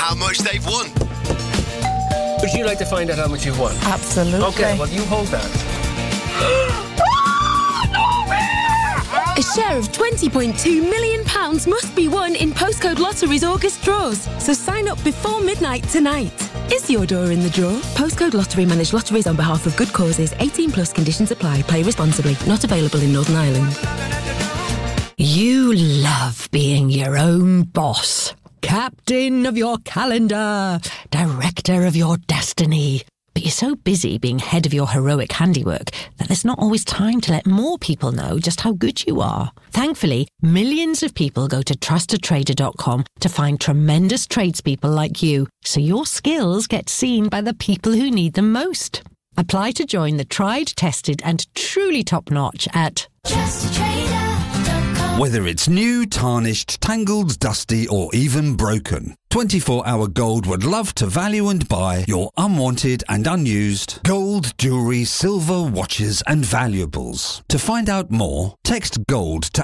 how much they've won. Would you like to find out how much you've won? Absolutely. Okay, well, you hold that. A share of £20.2 million must be won in Postcode Lottery's August draws. So sign up before midnight tonight. Is your door in the draw? Postcode Lottery manage lotteries on behalf of good causes. 18 plus conditions apply. Play responsibly. Not available in Northern Ireland. You love being your own boss. Captain of your calendar. Director of your destiny. But you're so busy being head of your heroic handiwork that there's not always time to let more people know just how good you are. Thankfully, millions of people go to trustedtrader.com to find tremendous tradespeople like you, so your skills get seen by the people who need them most. Apply to join the tried, tested and truly top-notch at trustedtrader.com. Whether it's new, tarnished, tangled, dusty or even broken, 24-Hour Gold would love to value and buy your unwanted and unused gold, jewellery, silver, watches and valuables. To find out more, text GOLD to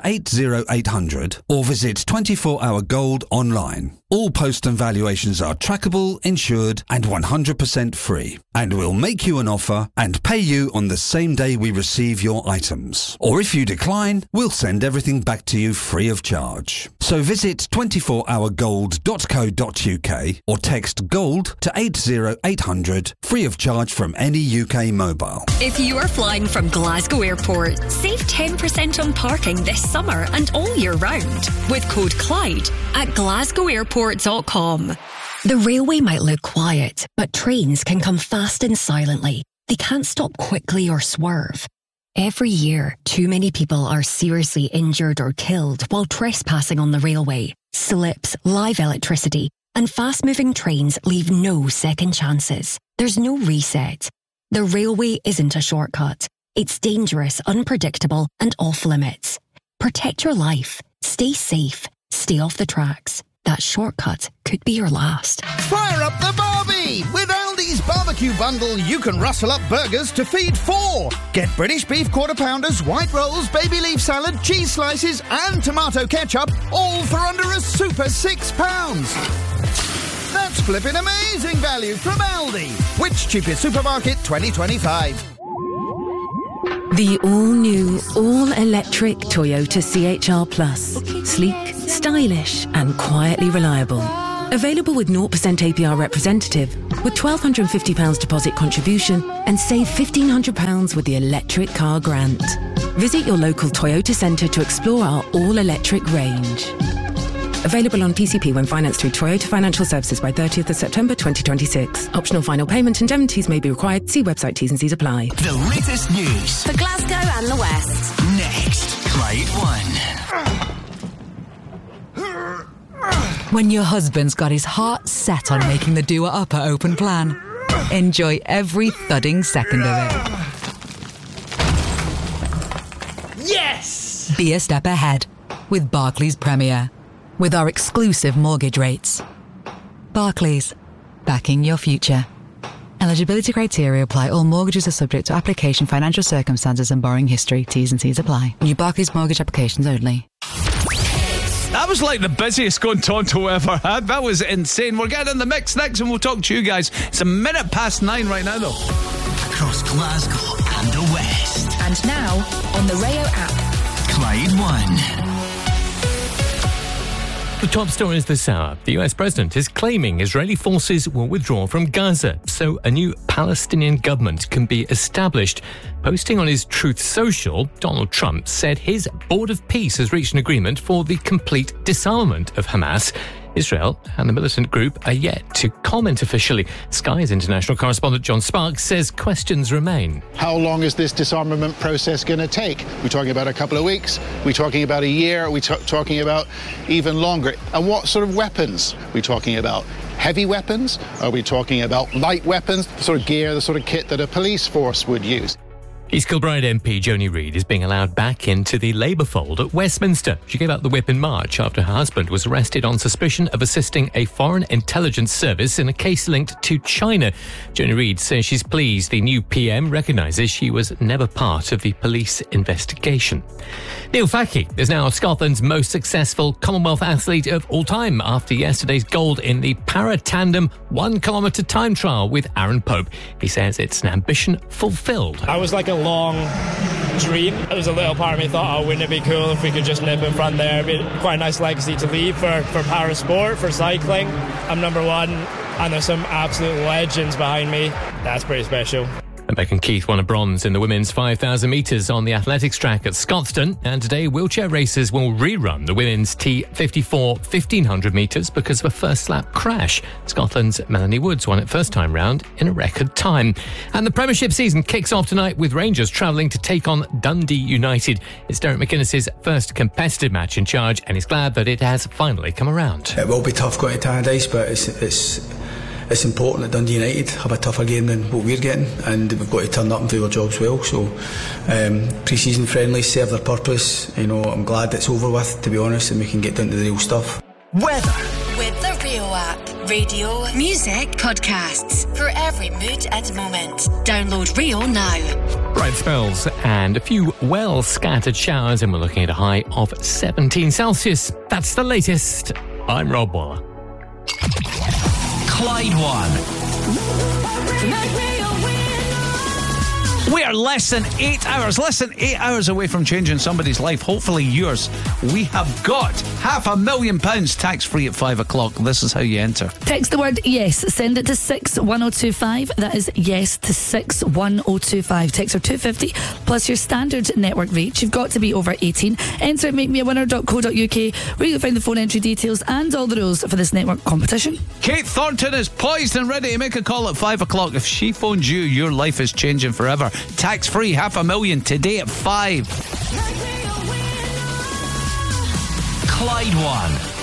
80800 or visit 24-Hour Gold online. All post and valuations are trackable, insured and 100% free. And we'll make you an offer and pay you on the same day we receive your items. Or if you decline, we'll send everything back to you free of charge. So visit 24hourgold.co.uk or text GOLD to 80800 free of charge from any UK mobile. If you are flying from Glasgow Airport, save 10% on parking this summer and all year round with code Clyde at glasgowairport.com. The railway might look quiet, but trains can come fast and silently. They can't stop quickly or swerve. Every year, too many people are seriously injured or killed while trespassing on the railway. Slips, live electricity, and fast-moving trains leave no second chances. There's no reset. The railway isn't a shortcut. It's dangerous, unpredictable, and off-limits. Protect your life. Stay safe. Stay off the tracks. That shortcut could be your last. Fire up the barbie! With Aldi's barbecue bundle, you can rustle up burgers to feed four. Get British beef quarter pounders, white rolls, baby leaf salad, cheese slices and tomato ketchup, all for under a super £6. That's flipping amazing value from Aldi. Which cheapest supermarket 2025? The all-new, all-electric Toyota CHR Plus. Sleek, stylish and quietly reliable. Available with 0% APR representative, with £1,250 deposit contribution and save £1,500 with the electric car grant. Visit your local Toyota centre to explore our all-electric range. Available on PCP when financed through Toyota Financial Services by 30th of September 2026. Optional final payment indemnities may be required. See website T's and C's apply. The latest news for Glasgow and the West. Next, Clyde One. When your husband's got his heart set on making the doer upper open plan, enjoy every thudding second of it. Yes! Be a step ahead with Barclays Premier. With our exclusive mortgage rates. Barclays, backing your future. Eligibility criteria apply. All mortgages are subject to application, financial circumstances and borrowing history. T's and C's apply. New Barclays mortgage applications only. That was like the busiest going Tonto ever had. That was insane. We're getting in the mix next and we'll talk to you guys. It's 9:01 right now though. Across Glasgow and the West. And now on the Rayo app. Clyde One. The top story is this hour. The US president is claiming Israeli forces will withdraw from Gaza, so a new Palestinian government can be established. Posting on his Truth Social, Donald Trump said his Board of Peace has reached an agreement for the complete disarmament of Hamas. Israel and the militant group are yet to comment officially. Sky's international correspondent John Sparks says questions remain. How long is this disarmament process going to take? We're talking about a couple of weeks? We're talking about a year? Are we talking about even longer? And what sort of weapons are we talking about? Heavy weapons? Are we talking about light weapons? The sort of gear, the sort of kit that a police force would use? East Kilbride MP Joni Reid is being allowed back into the Labour fold at Westminster. She gave out the whip in March after her husband was arrested on suspicion of assisting a foreign intelligence service in a case linked to China. Joni Reid says she's pleased the new PM recognises she was never part of the police investigation. Neil Fackie is now Scotland's most successful Commonwealth athlete of all time after yesterday's gold in the para-tandem 1 kilometre time trial with Aaron Pope. He says it's an ambition fulfilled. I was like a long dream. There was a little part of me thought, wouldn't it be cool if we could just nip in front there? It'd be quite a nice legacy to leave for para-sport, for cycling. I'm number one, and there's some absolute legends behind me. That's pretty special. And Beck and Keith won a bronze in the women's 5,000 metres on the athletics track at Scotstoun. And today, wheelchair racers will rerun the women's T54 1,500 metres because of a first lap crash. Scotland's Melanie Woods won it first time round in a record time. And the Premiership season kicks off tonight with Rangers travelling to take on Dundee United. It's Derek McInnes's first competitive match in charge, and he's glad that it has finally come around. It will be tough going to Tannadice, but it's important that Dundee United have a tougher game than what we're getting, and we've got to turn up and do our jobs well. So pre-season friendlies serve their purpose. You know, I'm glad it's over with, to be honest, and we can get down to the real stuff. Weather with the Rio app. Radio, music, podcasts for every mood and moment. Download Rio now. Bright spells and a few well-scattered showers, and we're looking at a high of 17 Celsius. That's the latest. I'm Rob Waller. Clyde One. We are less than 8 hours away from changing somebody's life, hopefully yours. We have got £500,000 tax-free at 5 o'clock. This is how you enter. Text the word yes, send it to 61025. That is yes to 61025. Text are $2.50 plus your standard network reach. You've got to be over 18. Enter at makemeawinner.co.uk where you'll find the phone entry details and all the rules for this network competition. Kate Thornton is poised and ready to make a call at 5 o'clock. If she phones you, your life is changing forever. Tax-free £500,000 today at 5. Clyde One.